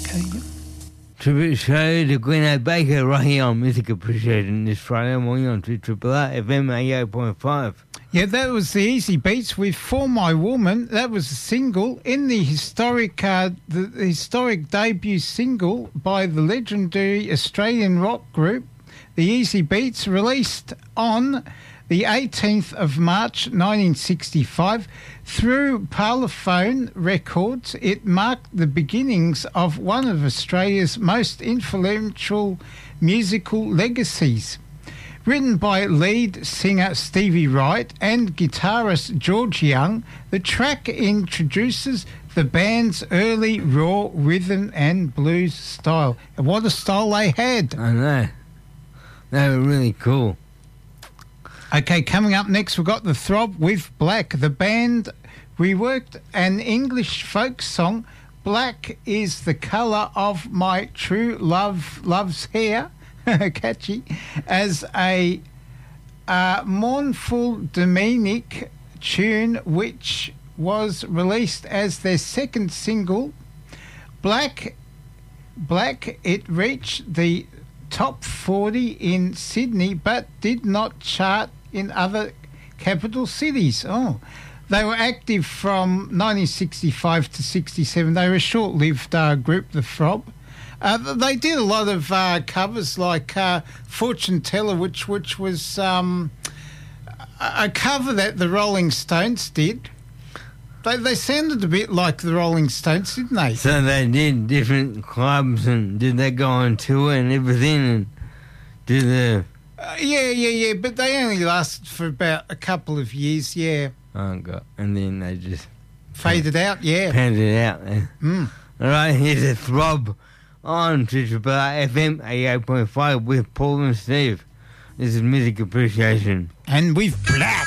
Okay. Tribute show to Gwinnett Baker right here on Music Appreciation this Friday morning on 2 FM 88.5. Yeah, that was the Easy Beats with For My Woman. That was a single in the historic debut single by the legendary Australian rock group, the Easy Beats, released on the 18th of March 1965 through Parlophone Records. It marked the beginnings of one of Australia's most influential musical legacies. Written by lead singer Stevie Wright and guitarist George Young, the track introduces the band's early raw rhythm and blues style. And what a style they had. I know. They were really cool. Okay, coming up next, we've got The Throb with Black. The band reworked an English folk song, Black is the Colour of My True Love's Hair, catchy, as a mournful demonic tune, which was released as their second single. Black, it reached the top 40 in Sydney but did not chart in other capital cities. Oh, they were active from 1965 to 67. They were a short-lived group, the Throb. They did a lot of covers like Fortune Teller, which was a cover that the Rolling Stones did. They sounded a bit like the Rolling Stones, didn't they? So they did different clubs, and did they go on tour and everything, and do the... Yeah, but they only lasted for about a couple of years, yeah. Oh, God. And then they just... Faded out, yeah. Faded out. Mm. All right, here's a Throb on Triple FM 88.5 with Paul and Steve. This is Music Appreciation. And with Black.